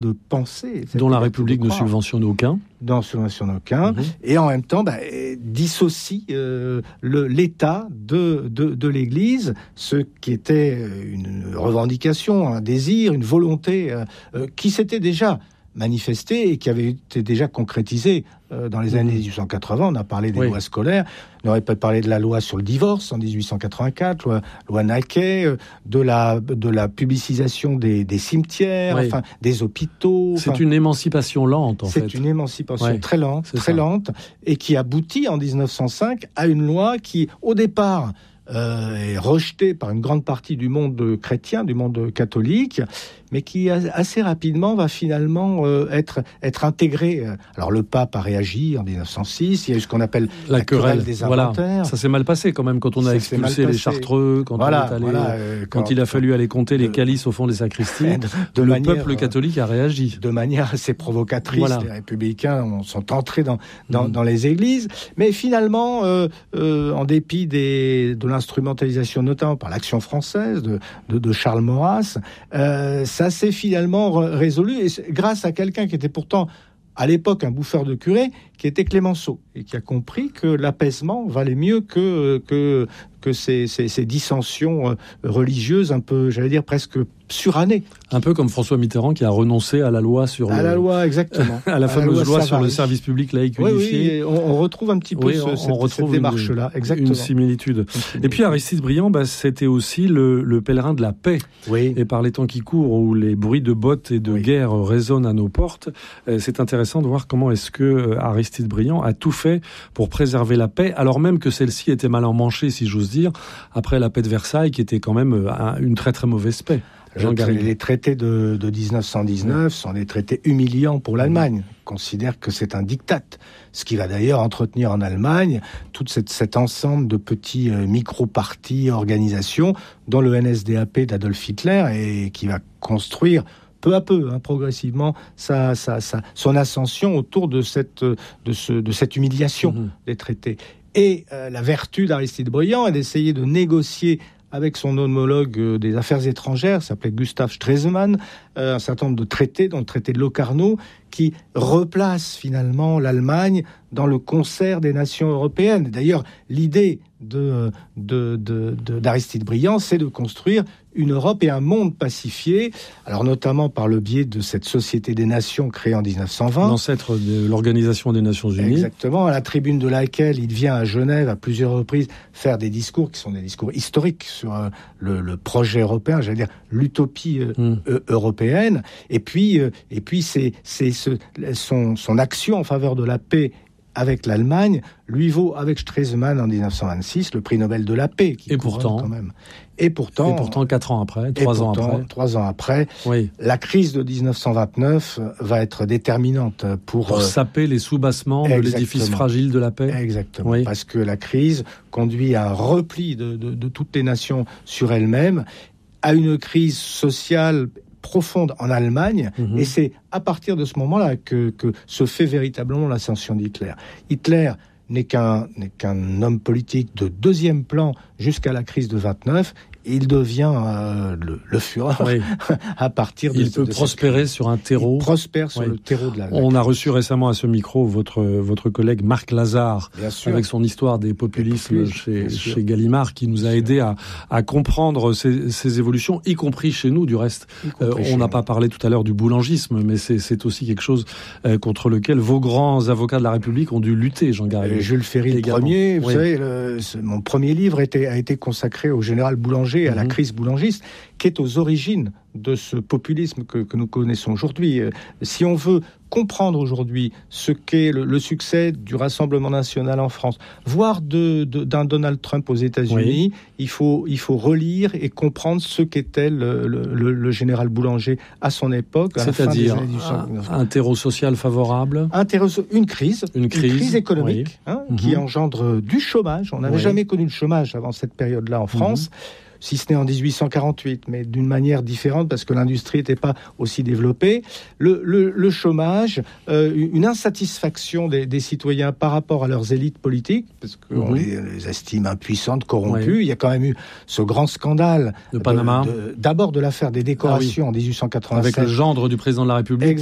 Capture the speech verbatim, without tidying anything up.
de penser. Dont la République ne subventionne aucun. Dont subventionne aucun. Mmh. Et en même temps, bah, dissocie euh, le, l'État de, de, de l'Église, ce qui était une revendication, un désir, une volonté euh, qui s'était déjà manifesté et qui avait été déjà concrétisé euh, dans les années dix-huit cent quatre-vingts. On a parlé des oui. lois scolaires. On aurait pas parlé de la loi sur le divorce en dix-huit cent quatre-vingt-quatre, loi, loi Naquet, euh, de la de la publicisation des, des cimetières, oui. enfin des hôpitaux. C'est enfin, une émancipation lente, en c'est fait. C'est une émancipation oui. très lente, c'est très ça. lente, et qui aboutit en dix-neuf cent cinq à une loi qui, au départ, Euh, est rejeté par une grande partie du monde chrétien, du monde catholique, mais qui assez rapidement va finalement euh, être, être intégré. Alors le pape a réagi en dix-neuf cent six, il y a eu ce qu'on appelle la, la querelle, querelle des inventaires. Voilà. Ça s'est mal passé quand même quand on a ça expulsé les Chartreux, quand, voilà, on est allé, voilà, euh, quand, quand il a fallu aller compter de, les calices au fond des sacristies. De, de le manière, peuple catholique a réagi. De manière assez provocatrice, voilà. Les républicains sont entrés dans, dans, mmh. dans les églises, mais finalement, euh, euh, en dépit des, de l'instrumentalisation notamment par l'Action française de, de, de Charles Maurras, euh, ça s'est finalement résolu et grâce à quelqu'un qui était pourtant à l'époque un bouffeur de curé, qui était Clémenceau et qui a compris que l'apaisement valait mieux que que que ces, ces, ces dissensions religieuses un peu, j'allais dire presque surannées. Un peu comme François Mitterrand qui a renoncé à la loi sur à le... la loi exactement à la fameuse à la loi, loi sur le service public laïque oui, unifié. Oui, on, on retrouve un petit peu oui, ce, on, cette, on retrouve cette démarche-là, une, exactement. Une similitude. Une similitude. Et puis Aristide Briand, bah, c'était aussi le, le pèlerin de la paix. Oui. Et par les temps qui courent, où les bruits de bottes et de oui. guerre résonnent à nos portes, euh, c'est intéressant de voir comment est-ce que euh, Aristide Briand a tout fait pour préserver la paix, alors même que celle-ci était mal emmanchée, si j'ose dire, après la paix de Versailles, qui était quand même un, une très très mauvaise paix. Jean les traités de, de dix-neuf cent dix-neuf sont des traités humiliants pour l'Allemagne. On considère que c'est un diktat, ce qui va d'ailleurs entretenir en Allemagne tout cette, cet ensemble de petits euh, micro-partis, organisations, dont le N S D A P d'Adolf Hitler, et qui va construire peu à peu, hein, progressivement, sa, sa, sa, son ascension autour de cette, de ce, de cette humiliation mmh. des traités. Et euh, la vertu d'Aristide Briand est d'essayer de négocier avec son homologue des affaires étrangères, s'appelait Gustav Stresemann, euh, un certain nombre de traités, dont le traité de Locarno, qui replace finalement l'Allemagne dans le concert des nations européennes. D'ailleurs, l'idée de, de, de, de, d'Aristide Briand, c'est de construire une Europe et un monde pacifié, alors notamment par le biais de cette Société des Nations créée en dix-neuf cent vingt. L'ancêtre de l'Organisation des Nations Unies. Exactement, à la tribune de laquelle il vient à Genève à plusieurs reprises faire des discours qui sont des discours historiques sur euh, le, le projet européen, j'allais dire l'utopie euh, mm. euh, européenne. Et puis, euh, et puis c'est, c'est ce, son, son action en faveur de la paix avec l'Allemagne lui vaut, avec Stresemann en dix-neuf cent vingt-six, le prix Nobel de la paix. Qui et pourtant, quand même. Et pourtant, et pourtant, quatre ans après, trois ans pourtant, après, trois ans après, oui. la crise de dix-neuf cent vingt-neuf va être déterminante pour pour euh, saper les soubassements de l'édifice fragile de la paix. Exactement, oui. parce que la crise conduit à un repli de, de, de toutes les nations sur elles-mêmes, à une crise sociale profonde en Allemagne, mmh. et c'est à partir de ce moment-là que, que se fait véritablement l'ascension d'Hitler. Hitler n'est qu'un, n'est qu'un homme politique de deuxième plan jusqu'à la crise de vingt-neuf. Il devient euh, le, le Führer oui. à partir de... Il peut de prospérer sur un terreau. Il prospère sur oui. le terreau de la... On a reçu récemment à ce micro votre, votre collègue Marc Lazare, avec son histoire des populismes, populismes chez, chez Gallimard, qui nous a aidé à, à comprendre ces, ces évolutions, y compris chez nous, du reste. Euh, on n'a pas parlé tout à l'heure du boulangisme, mais c'est, c'est aussi quelque chose euh, contre lequel vos grands avocats de la République ont dû lutter, Jean Garrigues. Jules Ferry, le premier, vous oui. savez, le, mon premier livre était, a été consacré au général Boulanger, à la crise boulangiste, qui est aux origines de ce populisme que, que nous connaissons aujourd'hui. Si on veut comprendre aujourd'hui ce qu'est le, le succès du Rassemblement national en France, voire de, de, d'un Donald Trump aux États-Unis, oui. il faut, il faut relire et comprendre ce qu'était le, le, le, le général Boulanger à son époque. À C'est-à-dire la fin des un, un terreau social favorable, un terreau, une crise, une crise, une crise économique oui. hein, mm-hmm. qui engendre du chômage. On n'avait oui. jamais connu le chômage avant cette période-là en France. Mm-hmm. si ce n'est en dix-huit cent quarante-huit, mais d'une manière différente parce que l'industrie n'était pas aussi développée. Le, le, le chômage, euh, une insatisfaction des, des citoyens par rapport à leurs élites politiques, parce qu'on mmh. les, les estime impuissantes, corrompues. Oui. Il y a quand même eu ce grand scandale de Panama. De, de, d'abord de l'affaire des décorations ah oui. en dix-huit cent quatre-vingt-sept. Avec le gendre du président de la République.